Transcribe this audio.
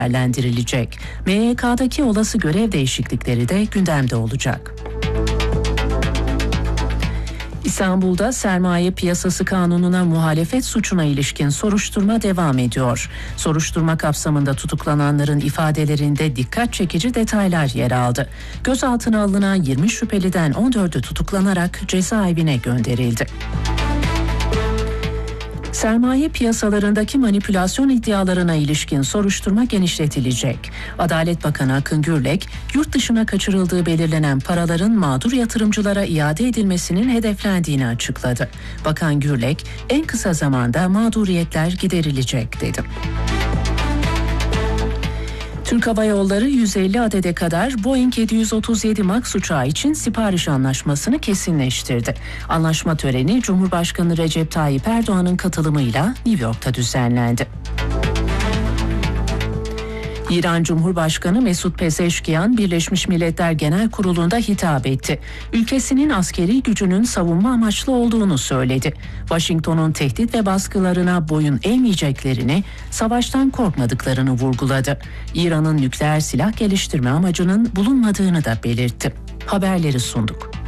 değerlendirilecek. MYK'daki olası görev değişiklikleri de gündemde olacak. İstanbul'da sermaye piyasası kanununa muhalefet suçuna ilişkin soruşturma devam ediyor. Soruşturma kapsamında tutuklananların ifadelerinde dikkat çekici detaylar yer aldı. Gözaltına alınan 20 şüpheliden 14'ü tutuklanarak cezaevine gönderildi. Sermaye piyasalarındaki manipülasyon iddialarına ilişkin soruşturma genişletilecek. Adalet Bakanı Akın Gürlek, yurt dışına kaçırıldığı belirlenen paraların mağdur yatırımcılara iade edilmesinin hedeflendiğini açıkladı. Bakan Gürlek, en kısa zamanda mağduriyetler giderilecek dedi. Türk Hava Yolları 150 adede kadar Boeing 737 MAX uçağı için sipariş anlaşmasını kesinleştirdi. Anlaşma töreni Cumhurbaşkanı Recep Tayyip Erdoğan'ın katılımıyla New York'ta düzenlendi. İran Cumhurbaşkanı Mesut Pezeşkiyan, Birleşmiş Milletler Genel Kurulu'nda hitap etti. Ülkesinin askeri gücünün savunma amaçlı olduğunu söyledi. Washington'un tehdit ve baskılarına boyun eğmeyeceklerini, savaştan korkmadıklarını vurguladı. İran'ın nükleer silah geliştirme amacının bulunmadığını da belirtti. Haberleri sunduk.